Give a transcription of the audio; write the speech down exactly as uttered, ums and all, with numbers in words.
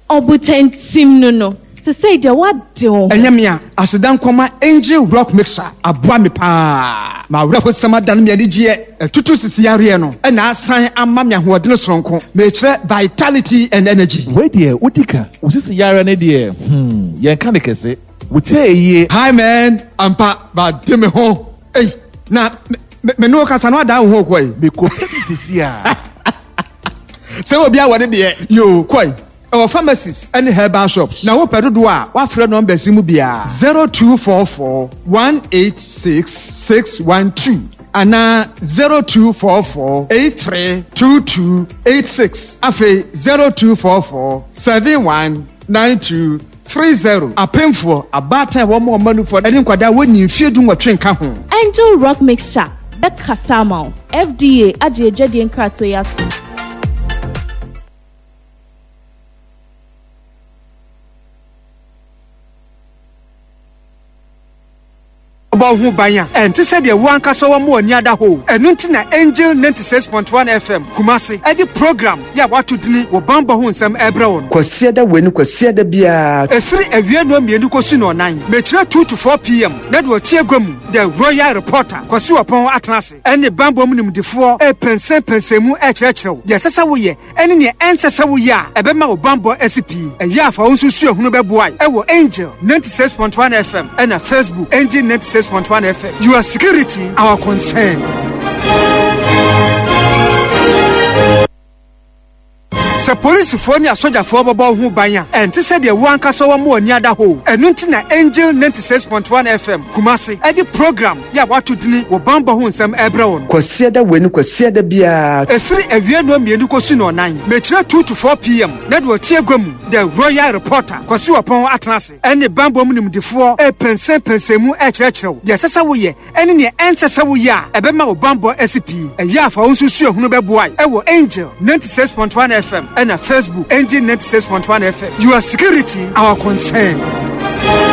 obutentim no no se say de what do enyamia asedan koma Angel Rock Mixer aboa me pa ma wrako sama dan me adigye tutu sisi yare no na asan ama me ahoɔden soronko me kire vitality and energy we dear udika usisi yare ne dear hmm yen kan de kese wutie hi man ampa ba de me ho ei na me no kasa no ada ho koi me ko sisi a se obi a wode de yo koi our pharmacies and herbal shops. Now, what do I? What friend number Simubia? Zero two four four one eight six six one two. And now zero two four four eight three two two eight six. Afe zero two four four seven one nine two three zero. A painful a batter one more money for any quada when you feel doing what train come home. Angel Rock Mixture. That Kasama. F D A. Aji Jadi and Kratoyatu. About who banya and to say the one casawa more near the hole and Nuntina Angel ninety-six point one F M Kumasi at the program ya what to do or bamba hun some ebron consider when you consider bia a free a real no me no nine metra two to four p.m. that will tear gum the royal reporter kwasu upon atlas and the bambo minimum the four a pense pensemu a churchill yes as we ye and in the ancestor we ya a bema bambo S P a ya for also sure who be boy I will Angel ninety-six point one F M and a Facebook Angel ninety-six point one F M. Your security, our concern. The police phone ya soldier for baba who banya and to say the one casawa more near the hole and Nuntina Angel ninety-six point one F M Kumasi at the program ya what to do or bamba hun some ebron consider when you consider bia a free a real no me no nine metra two to four p.m. that will tear gum the royal reporter kwasu upon atlas and the bambo minimum the four a pense pensemu a churchill yes as we ye and in the ancestor we ya a bema bambo S P a ya for also sure who be boy I will Angel ninety-six point one F M and a Facebook Angel ninety-six point one F M. Your security, our concern.